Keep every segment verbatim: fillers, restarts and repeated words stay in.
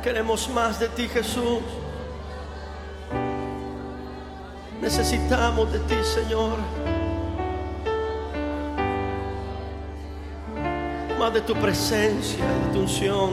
Queremos más de ti, Jesús. Necesitamos de ti, Señor. Más de tu presencia, de tu unción.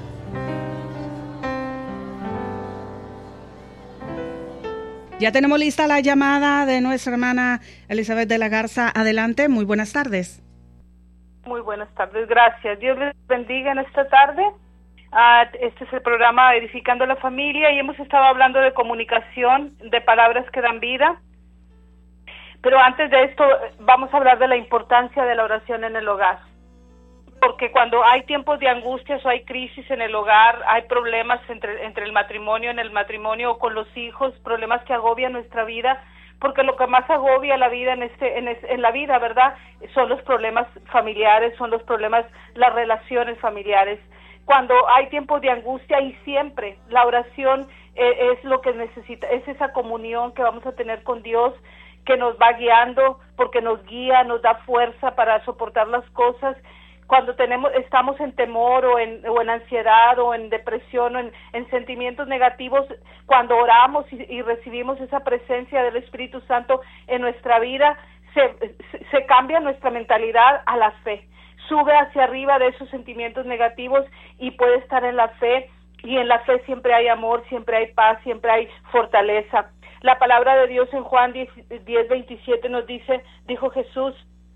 Ya tenemos lista la llamada de nuestra hermana Elizabeth de la Garza. Adelante, muy buenas tardes. Muy buenas tardes, gracias. Dios les bendiga en esta tarde. Uh, este es el programa Edificando la Familia y hemos estado hablando de comunicación, de palabras que dan vida. Pero antes de esto vamos a hablar de la importancia de la oración en el hogar. Porque cuando hay tiempos de angustias o hay crisis en el hogar, hay problemas entre, entre el matrimonio, en el matrimonio o con los hijos, problemas que agobian nuestra vida, porque lo que más agobia la vida en este, en, es, en la vida, ¿verdad? Son los problemas familiares, son los problemas, las relaciones familiares. Cuando hay tiempos de angustia, y siempre la oración eh, es lo que necesita, es esa comunión que vamos a tener con Dios, que nos va guiando, porque nos guía, nos da fuerza para soportar las cosas. Cuando tenemos, estamos en temor o en, o en ansiedad o en depresión o en, en sentimientos negativos, cuando oramos y, y recibimos esa presencia del Espíritu Santo en nuestra vida, se, se cambia nuestra mentalidad a la fe. Sube hacia arriba de esos sentimientos negativos y puede estar en la fe, y en la fe siempre hay amor, siempre hay paz, siempre hay fortaleza. La palabra de Dios en Juan diez, veintisiete nos dice, dijo Jesús: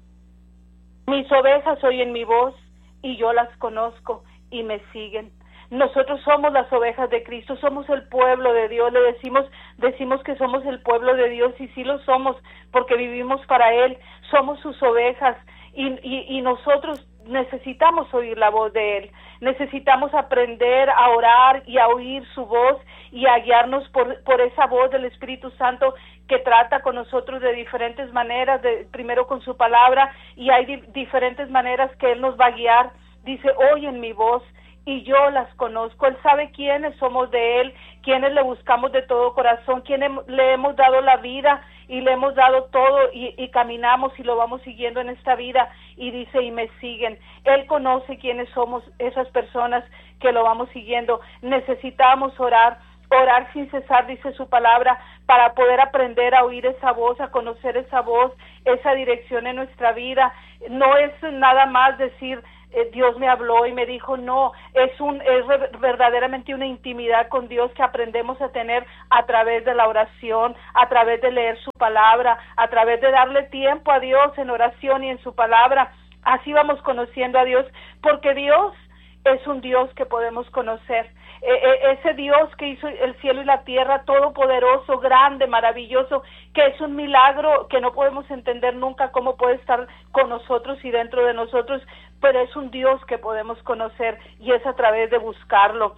mis ovejas oyen mi voz y yo las conozco y me siguen. Nosotros somos las ovejas de Cristo, somos el pueblo de Dios. Le decimos, decimos que somos el pueblo de Dios, y sí lo somos porque vivimos para Él, somos sus ovejas. Y, y, y nosotros necesitamos oír la voz de Él, necesitamos aprender a orar y a oír su voz y a guiarnos por, por esa voz del Espíritu Santo que trata con nosotros de diferentes maneras, de, primero con su palabra, y hay di, diferentes maneras que Él nos va a guiar. Dice, oyen mi voz y yo las conozco. Él sabe quiénes somos de Él, quiénes le buscamos de todo corazón, quiénes le hemos dado la vida y le hemos dado todo y, y caminamos y lo vamos siguiendo en esta vida, y dice, y me siguen. Él conoce quiénes somos esas personas que lo vamos siguiendo. Necesitamos orar, orar sin cesar, dice su palabra, para poder aprender a oír esa voz, a conocer esa voz, esa dirección en nuestra vida. No es nada más decir, Eh, Dios me habló y me dijo, no, es un es re, verdaderamente una intimidad con Dios que aprendemos a tener a través de la oración, a través de leer su palabra, a través de darle tiempo a Dios en oración y en su palabra. Así vamos conociendo a Dios, porque Dios es un Dios que podemos conocer. Eh, eh, ese Dios que hizo el cielo y la tierra, todopoderoso, grande, maravilloso, que es un milagro que no podemos entender nunca cómo puede estar con nosotros y dentro de nosotros, pero es un Dios que podemos conocer, y es a través de buscarlo.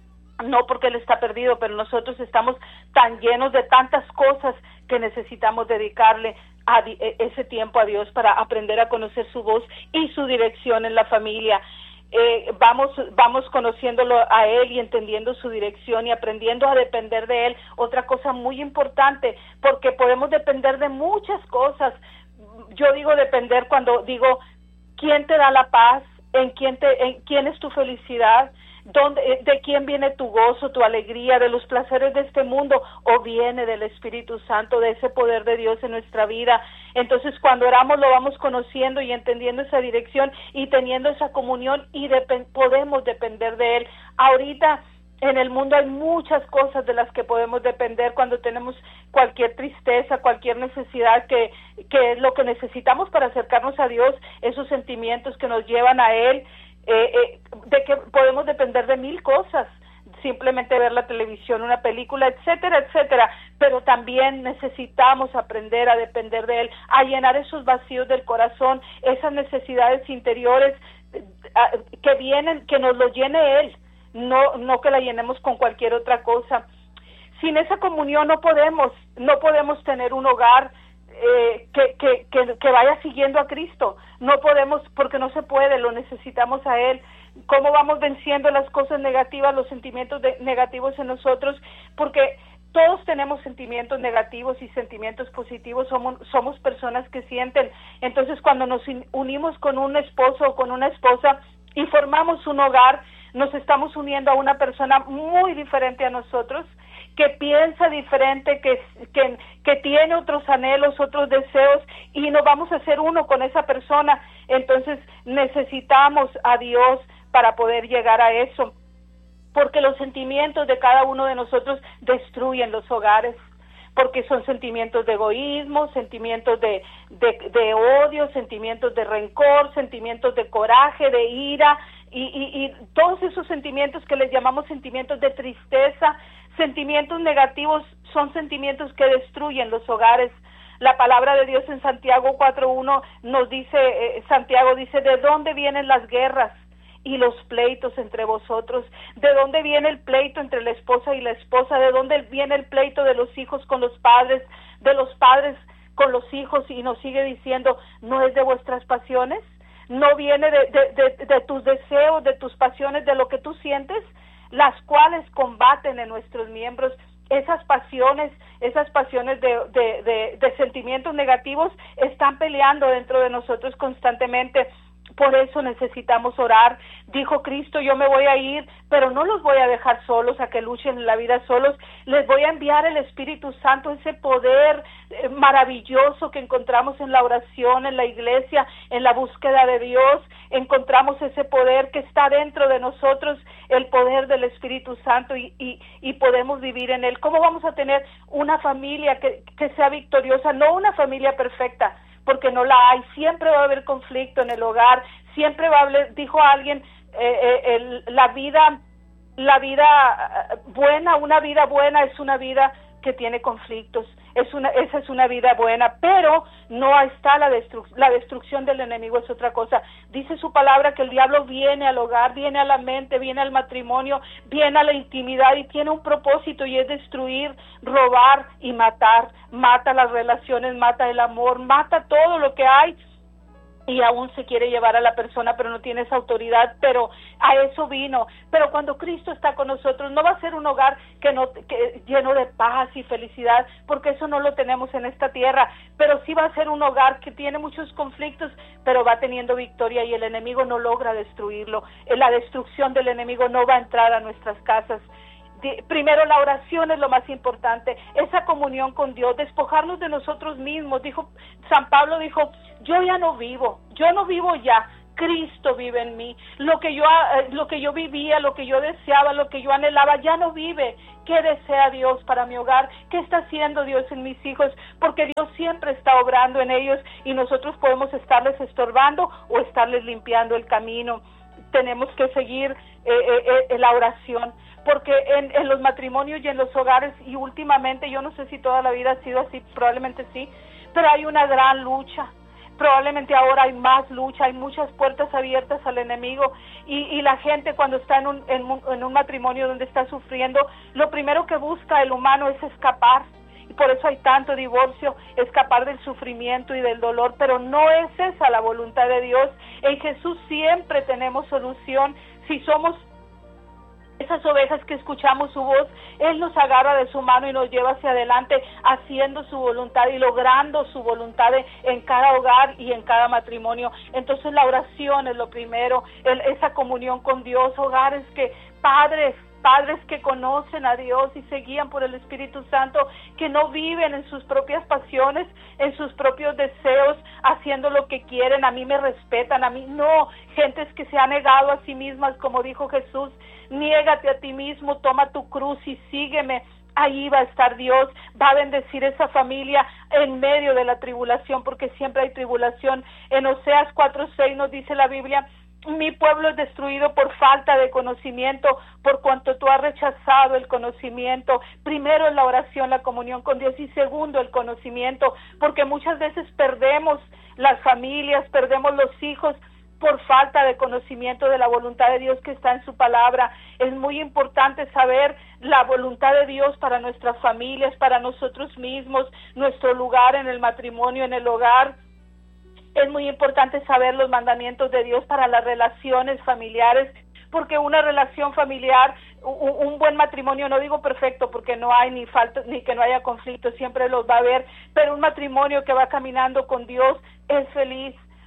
No porque Él está perdido, pero nosotros estamos tan llenos de tantas cosas que necesitamos dedicarle a di- ese tiempo a Dios para aprender a conocer su voz y su dirección en la familia. Eh, vamos vamos conociéndolo a Él y entendiendo su dirección y aprendiendo a depender de Él. Otra cosa muy importante, porque podemos depender de muchas cosas. Yo digo depender cuando digo, ¿quién te da la paz? ¿En quién te, en quién es tu felicidad? ¿Dónde, de quién viene tu gozo, tu alegría, de los placeres de este mundo, o viene del Espíritu Santo, de ese poder de Dios en nuestra vida? Entonces, cuando oramos lo vamos conociendo y entendiendo esa dirección y teniendo esa comunión, y dep- podemos depender de Él. Ahorita en el mundo hay muchas cosas de las que podemos depender cuando tenemos cualquier tristeza, cualquier necesidad, que, que es lo que necesitamos para acercarnos a Dios, esos sentimientos que nos llevan a Él. Eh, eh, de que podemos depender de mil cosas, simplemente ver la televisión, una película, etcétera, etcétera, pero también necesitamos aprender a depender de Él, a llenar esos vacíos del corazón, esas necesidades interiores eh, que vienen, que nos lo llene Él, no, no que la llenemos con cualquier otra cosa. Sin esa comunión no podemos, no podemos tener un hogar Eh, que, que, que, que vaya siguiendo a Cristo. No podemos, porque no se puede, lo necesitamos a Él. ¿Cómo vamos venciendo las cosas negativas, los sentimientos de, negativos en nosotros? Porque todos tenemos sentimientos negativos y sentimientos positivos, somos, somos personas que sienten. Entonces, cuando nos unimos con un esposo o con una esposa y formamos un hogar, nos estamos uniendo a una persona muy diferente a nosotros, que piensa diferente, que, que, que tiene otros anhelos, otros deseos, y nos vamos a hacer uno con esa persona. Entonces necesitamos a Dios para poder llegar a eso, porque los sentimientos de cada uno de nosotros destruyen los hogares, porque son sentimientos de egoísmo, sentimientos de, de, de odio, sentimientos de rencor, sentimientos de coraje, de ira, y, y, y todos esos sentimientos que les llamamos sentimientos de tristeza, sentimientos negativos, son sentimientos que destruyen los hogares. La palabra de Dios en Santiago cuatro uno nos dice, eh, Santiago dice, ¿de dónde vienen las guerras y los pleitos entre vosotros? ¿De dónde viene el pleito entre la esposa y la esposa? ¿De dónde viene el pleito de los hijos con los padres, de los padres con los hijos? Y nos sigue diciendo, ¿no es de vuestras pasiones? ¿No viene de, de, de, de tus deseos, de tus pasiones, de lo que tú sientes? Las cuales combaten en nuestros miembros. Esas pasiones, esas pasiones de, de, de, de sentimientos negativos están peleando dentro de nosotros constantemente. Por eso necesitamos orar. Dijo Cristo, yo me voy a ir, pero no los voy a dejar solos, a que luchen en la vida solos. Les voy a enviar el Espíritu Santo, ese poder eh, maravilloso que encontramos en la oración, en la iglesia, en la búsqueda de Dios. Encontramos ese poder que está dentro de nosotros, el poder del Espíritu Santo, y, y, y podemos vivir en él. ¿Cómo vamos a tener una familia que, que sea victoriosa? No una familia perfecta, porque no la hay. Siempre va a haber conflicto en el hogar, siempre va a haber, dijo alguien, eh, eh, el, la vida, la vida buena, una vida buena es una vida que tiene conflictos, es una, esa es una vida buena, pero no está la, destru la destrucción del enemigo, es otra cosa. Dice su palabra que el diablo viene al hogar, viene a la mente, viene al matrimonio, viene a la intimidad y tiene un propósito, y es destruir, robar y matar. Mata las relaciones, mata el amor, mata todo lo que hay, y aún se quiere llevar a la persona, pero no tiene esa autoridad, pero a eso vino. Pero cuando Cristo está con nosotros, no va a ser un hogar que no que lleno de paz y felicidad, porque eso no lo tenemos en esta tierra, pero sí va a ser un hogar que tiene muchos conflictos, pero va teniendo victoria, y el enemigo no logra destruirlo. La destrucción del enemigo no va a entrar a nuestras casas. Primero, la oración es lo más importante, esa comunión con Dios, despojarnos de nosotros mismos. Dijo San Pablo, dijo, yo ya no vivo, yo no vivo ya, Cristo vive en mí. Lo que yo, lo que yo vivía, lo que yo deseaba, lo que yo anhelaba, ya no vive. ¿Qué desea Dios para mi hogar? ¿Qué está haciendo Dios en mis hijos? Porque Dios siempre está obrando en ellos, y nosotros podemos estarles estorbando o estarles limpiando el camino. Tenemos que seguir eh, eh, eh, la oración, porque en, en los matrimonios y en los hogares, y últimamente, yo no sé si toda la vida ha sido así, probablemente sí, pero hay una gran lucha. Probablemente ahora hay más lucha, hay muchas puertas abiertas al enemigo, y, y la gente, cuando está en un, en, un, en un matrimonio donde está sufriendo, lo primero que busca el humano es escapar, y por eso hay tanto divorcio, escapar del sufrimiento y del dolor, pero no es esa la voluntad de Dios. En Jesús siempre tenemos solución. Si somos esas ovejas que escuchamos su voz, Él nos agarra de su mano y nos lleva hacia adelante, haciendo su voluntad y logrando su voluntad en cada hogar y en cada matrimonio. Entonces la oración es lo primero, el, esa comunión con Dios, hogares que, padres, padres que conocen a Dios y se guían por el Espíritu Santo, que no viven en sus propias pasiones, en sus propios deseos, haciendo lo que quieren. A mí me respetan, a mí no. Gentes que se han negado a sí mismas, como dijo Jesús, niégate a ti mismo, toma tu cruz y sígueme. Ahí va a estar Dios, va a bendecir esa familia en medio de la tribulación, porque siempre hay tribulación. En Oseas cuatro seis nos dice la Biblia, mi pueblo es destruido por falta de conocimiento, por cuanto tú has rechazado el conocimiento. Primero en la oración, la comunión con Dios, y segundo el conocimiento, porque muchas veces perdemos las familias, perdemos los hijos por falta de conocimiento de la voluntad de Dios que está en su palabra. Es muy importante saber la voluntad de Dios para nuestras familias, para nosotros mismos, nuestro lugar en el matrimonio, en el hogar. Es muy importante saber los mandamientos de Dios para las relaciones familiares, porque una relación familiar, un, un buen matrimonio, no digo perfecto porque no hay ni falta ni que no haya conflicto, siempre los va a haber, pero un matrimonio que va caminando con Dios es feliz,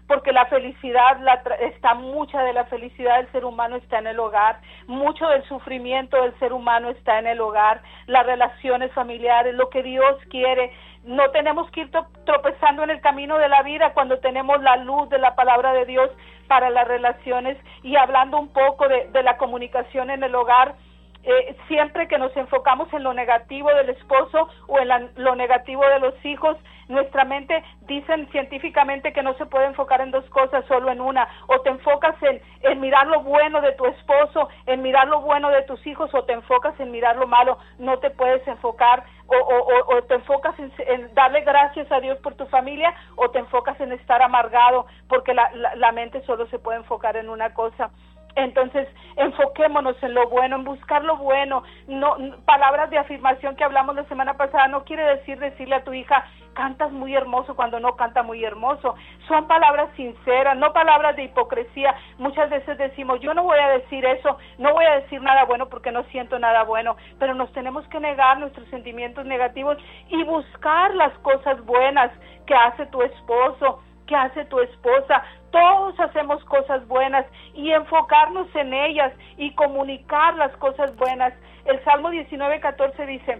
porque la felicidad, la está mucha de la felicidad del ser humano está en el hogar, mucho del sufrimiento del ser humano está en el hogar, las relaciones familiares, lo que Dios quiere. No tenemos que ir tropezando en el camino de la vida cuando tenemos la luz de la palabra de Dios para las relaciones. Y hablando un poco de, de la comunicación en el hogar, eh, siempre que nos enfocamos en lo negativo del esposo o en la, lo negativo de los hijos, nuestra mente, dicen científicamente que no se puede enfocar en dos cosas, solo en una. O te enfocas en, en mirar lo bueno de tu esposo, en mirar lo bueno de tus hijos, o te enfocas en mirar lo malo. No te puedes enfocar, o, o, o te enfocas en, en darle gracias a Dios por tu familia, o te enfocas en estar amargado, porque la, la, la mente solo se puede enfocar en una cosa. Entonces, enfoquémonos en lo bueno, en buscar lo bueno. No, palabras de afirmación que hablamos la semana pasada no quiere decir decirle a tu hija, cantas muy hermoso cuando no canta muy hermoso. Son palabras sinceras, no palabras de hipocresía. Muchas veces decimos, yo no voy a decir eso, no voy a decir nada bueno porque no siento nada bueno, pero nos tenemos que negar nuestros sentimientos negativos y buscar las cosas buenas que hace tu esposo, que hace tu esposa. Todos hacemos cosas buenas y enfocarnos en ellas y comunicar las cosas buenas. El Salmo diecinueve catorce dice,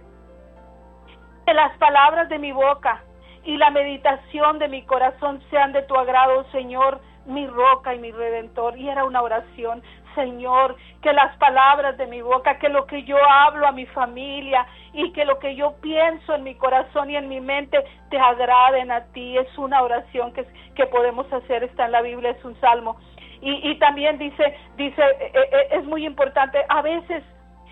que las palabras de mi boca y la meditación de mi corazón sean de tu agrado, Señor, mi roca y mi redentor. Y era una oración, Señor, que las palabras de mi boca, que lo que yo hablo a mi familia y que lo que yo pienso en mi corazón y en mi mente te agraden a ti. Es una oración que, que podemos hacer, está en la Biblia, es un salmo. Y, y también dice, dice eh, eh, es muy importante, a veces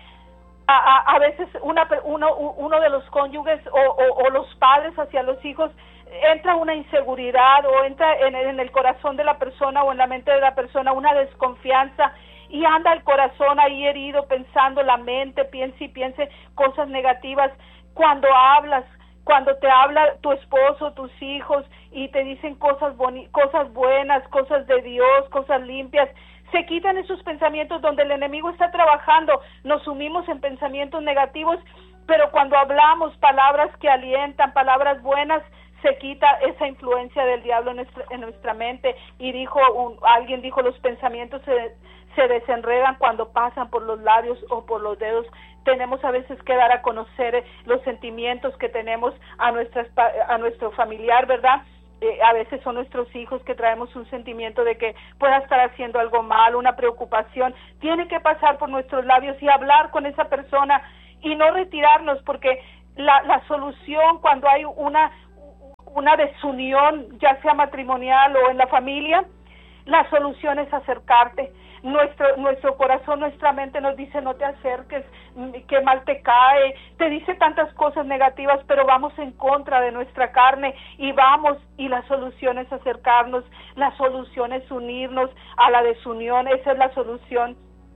A, a, a veces una, uno, uno de los cónyuges o, o, o los padres hacia los hijos entra una inseguridad o entra en, en el corazón de la persona o en la mente de la persona una desconfianza y anda el corazón ahí herido pensando, la mente piensa y piense cosas negativas. Cuando hablas, cuando te habla tu esposo, tus hijos y te dicen cosas boni- cosas buenas, cosas de Dios, cosas limpias, se quitan esos pensamientos donde el enemigo está trabajando, nos sumimos en pensamientos negativos, pero cuando hablamos palabras que alientan, palabras buenas, se quita esa influencia del diablo en nuestra, en nuestra mente. Y dijo, un, alguien dijo, los pensamientos se, se desenredan cuando pasan por los labios o por los dedos. Tenemos a veces que dar a conocer los sentimientos que tenemos a, nuestras, a nuestro familiar, ¿verdad? Eh, a veces son nuestros hijos que traemos un sentimiento de que pueda estar haciendo algo mal, una preocupación. Tiene que pasar por nuestros labios y hablar con esa persona y no retirarnos, porque la, la solución cuando hay una, una desunión, ya sea matrimonial o en la familia, la solución es acercarte. Nuestro, nuestro corazón, nuestra mente nos dice no te acerques, que mal te cae, te dice tantas cosas negativas, pero vamos en contra de nuestra carne y vamos, y la solución es acercarnos, la solución es unirnos a la desunión, esa es la solución.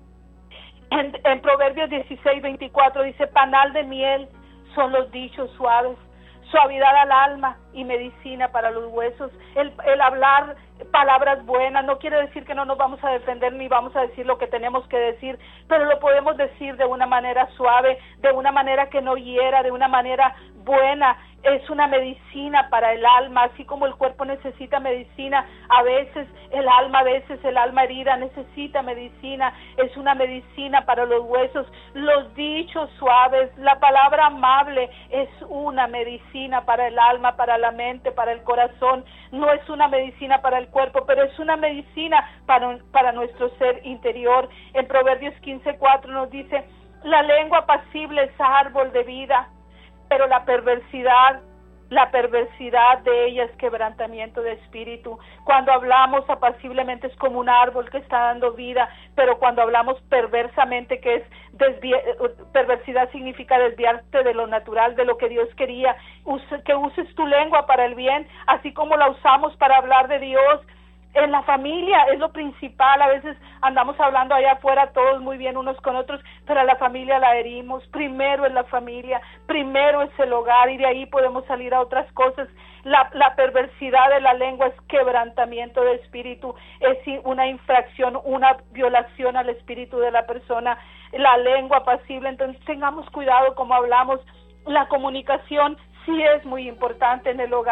En, en Proverbios dieciséis veinticuatro dice, panal de miel son los dichos suaves, suavidad al alma y medicina para los huesos. El, el hablar palabras buenas no quiere decir que no nos vamos a defender ni vamos a decir lo que tenemos que decir, pero lo podemos decir de una manera suave, de una manera que no hiera, de una manera buena. Es una medicina para el alma, así como el cuerpo necesita medicina, a veces el alma, a veces el alma herida necesita medicina, es una medicina para los huesos. Los dichos suaves, la palabra amable es una medicina para el alma, para la mente, para el corazón. No es una medicina para el cuerpo, pero es una medicina para, para nuestro ser interior. En Proverbios quince cuatro nos dice, la lengua apacible es árbol de vida, pero la perversidad, la perversidad de ella es quebrantamiento de espíritu. Cuando hablamos apaciblemente es como un árbol que está dando vida, pero cuando hablamos perversamente, que es desvia- perversidad significa desviarte de lo natural, de lo que Dios quería, Use, que uses tu lengua para el bien, así como la usamos para hablar de Dios. En la familia es lo principal. A veces andamos hablando allá afuera todos muy bien unos con otros, pero a la familia la herimos. Primero es la familia, primero es el hogar, y de ahí podemos salir a otras cosas. La, la perversidad de la lengua es quebrantamiento de espíritu, es una infracción, una violación al espíritu de la persona. La lengua apacible, entonces tengamos cuidado como hablamos. La comunicación sí es muy importante en el hogar,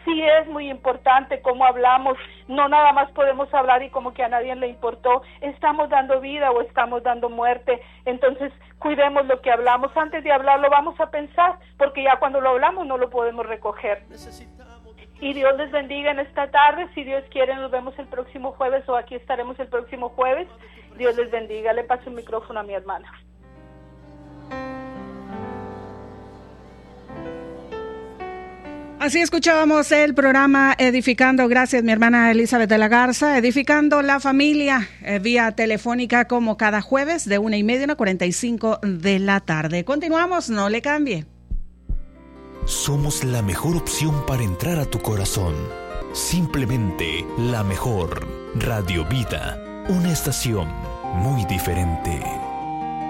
sí es muy importante cómo hablamos, no nada más podemos hablar y como que a nadie le importó, estamos dando vida o estamos dando muerte, entonces cuidemos lo que hablamos, antes de hablarlo vamos a pensar, porque ya cuando lo hablamos no lo podemos recoger. Y Dios les bendiga en esta tarde, si Dios quiere nos vemos el próximo jueves o aquí estaremos el próximo jueves, Dios les bendiga, le paso el micrófono a mi hermana. Así escuchábamos el programa Edificando, gracias mi hermana Elizabeth de la Garza, Edificando la Familia, eh, vía telefónica como cada jueves de una y media a una cuarenta y cinco de la tarde. Continuamos, no le cambie. Somos la mejor opción para entrar a tu corazón. Simplemente la mejor. Radio Vida, una estación muy diferente.